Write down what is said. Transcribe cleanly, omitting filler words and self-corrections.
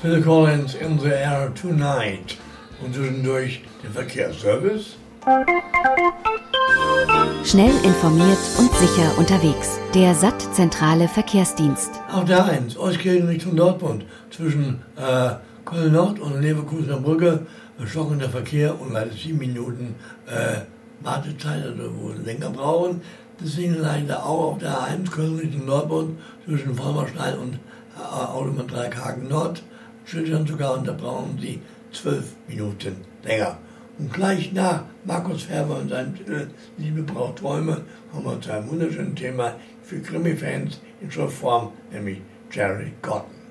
Phil Collins in the Air Tonight und zwischendurch der Verkehrsservice. Schnell informiert und sicher unterwegs. Der SAT-Zentrale Verkehrsdienst. Auf der 1, Euskirchen Richtung Dortmund, zwischen Köln-Nord und Leverkusener Brücke, stockender Verkehr und leider 7 Minuten Wartezeit, also wo wir länger brauchen. Deswegen leider auch auf der 1, Köln Richtung Dortmund, zwischen Vormarstein und Autobahn Dreieckhagen Nord, Schildern sogar, und da brauchen Sie 12 Minuten länger. Und gleich nach Markus Färber und seinem Titel Liebe braucht Träume kommen wir zu einem wunderschönen Thema für Krimi-Fans in Schriftform, nämlich Jerry Cotton.